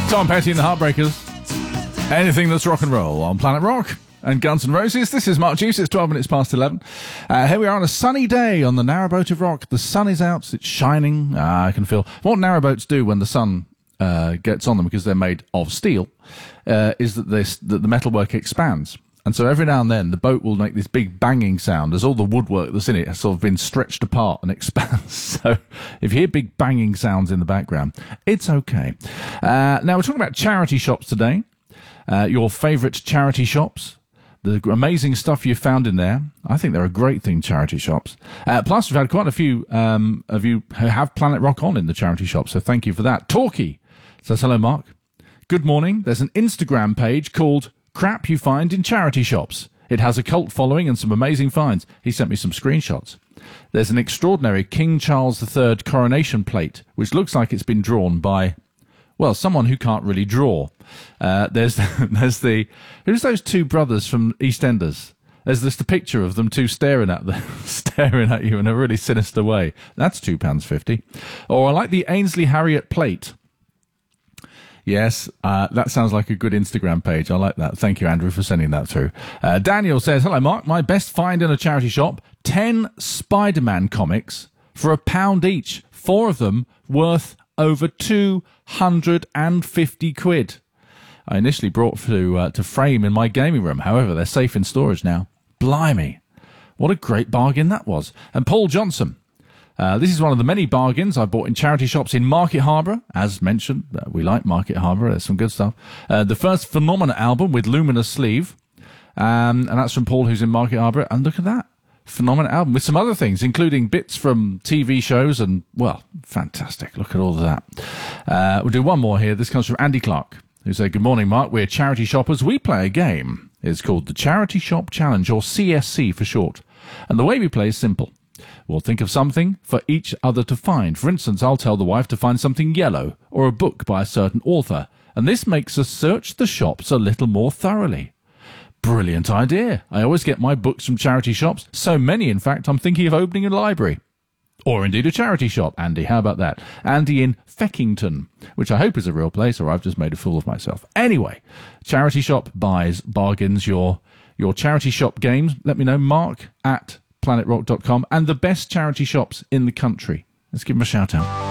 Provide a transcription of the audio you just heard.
Tom Petty and the Heartbreakers. Anything that's rock and roll on Planet Rock and Guns N' Roses. This is Mark Juice. It's 12 minutes past 11. Here we are on a sunny day on the narrowboat of rock. The sun is out. It's shining. I can feel what narrowboats do when the sun gets on them, because they're made of steel, is that the metalwork expands. And so every now and then the boat will make this big banging sound as all the woodwork that's in it has sort of been stretched apart and expands. So if you hear big banging sounds in the background, it's okay. Now we're talking about charity shops today. Your favourite charity shops. The amazing stuff you found in there. I think they're a great thing, charity shops. Plus, we've had quite a few of you who have Planet Rock on in the charity shop, so thank you for that. Torquay says, hello, Mark. Good morning. There's an Instagram page called Crap You Find in Charity Shops. It has a cult following and some amazing finds. He sent me some screenshots. There's an extraordinary King Charles III coronation plate, which looks like it's been drawn by, well, someone who can't really draw. Who's those two brothers from EastEnders? There's the picture of them two staring at you in a really sinister way. That's £2.50. Or I like the Ainsley Harriott plate. Yes, that sounds like a good Instagram page. I like that. Thank you, Andrew, for sending that through. Daniel says, hello, Mark. My best find in a charity shop, 10 Spider-Man comics for £1 each. 4 of them worth over 250 quid. I initially brought to frame in my gaming room. However, they're safe in storage now. Blimey. What a great bargain that was. And Paul Johnson. This is one of the many bargains I bought in charity shops in Market Harborough. As mentioned, we like Market Harborough. There's some good stuff. The first Phenomena album with Luminous sleeve. And that's from Paul, who's in Market Harborough. And look at that. Phenomena album with some other things, including bits from TV shows. And, well, fantastic. Look at all of that. We'll do one more here. This comes from Andy Clark, who said, good morning, Mark. We're charity shoppers. We play a game. It's called the Charity Shop Challenge, or CSC for short. And the way we play is simple. We'll think of something for each other to find. For instance, I'll tell the wife to find something yellow or a book by a certain author, and this makes us search the shops a little more thoroughly. Brilliant idea. I always get my books from charity shops, so many, in fact, I'm thinking of opening a library. Or indeed a charity shop. Andy, how about that? Andy in Feckington, which I hope is a real place, or I've just made a fool of myself. Anyway, charity shop buys, bargains, your charity shop games. Let me know, Mark at planetrock.com, and the best charity shops in the country. Let's give them a shout out.